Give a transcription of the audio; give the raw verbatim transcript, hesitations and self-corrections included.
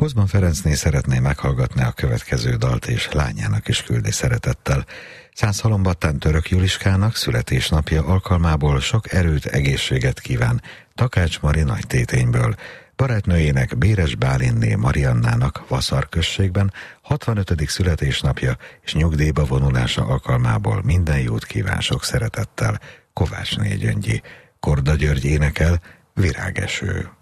Kozma Ferencné szeretné meghallgatni a következő dalt, és lányának is küldi szeretettel. Szászhalombattán Török Juliskának születésnapja alkalmából sok erőt, egészséget kíván Takács Mari Nagytétényből. Barátnőjének, Béres Bálinné Mariannának Vaszar községben hatvanötödik születésnapja és nyugdíjba vonulása alkalmából minden jót kíván sok szeretettel Kovácsné Gyöngyi. Korda György énekel, Virágeső.